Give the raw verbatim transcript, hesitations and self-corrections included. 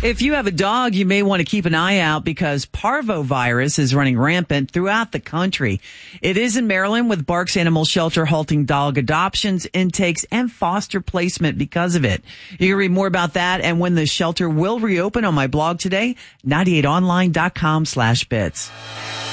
If you have a dog, you may want to keep an eye out because parvovirus is running rampant throughout the country. It is in Maryland, with Barks Animal Shelter halting dog adoptions, intakes, and foster placement because of it. You can read more about that and when the shelter will reopen on my blog today, ninety-eight online dot com slash bits.